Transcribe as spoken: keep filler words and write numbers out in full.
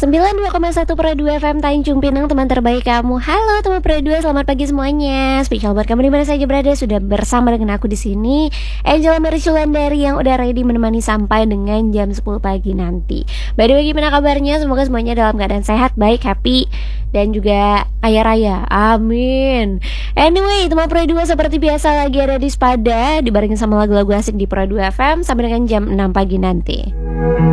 sembilan puluh dua koma satu Pro dua F M Tanjung Pinang, teman terbaik kamu. Halo teman Pro dua, selamat pagi semuanya. Spesial buat kamu di mana saja berada, sudah bersama dengan aku di sini, Angela Merculandari, yang udah ready menemani sampai dengan jam sepuluh pagi nanti. By the way, gimana kabarnya? Semoga semuanya dalam keadaan sehat, baik, happy, dan juga kaya raya. Amin. Anyway, teman Pro dua seperti biasa lagi ada di Spada, dibarengin sama lagu-lagu asik di Pro dua F M sampai dengan jam enam pagi nanti.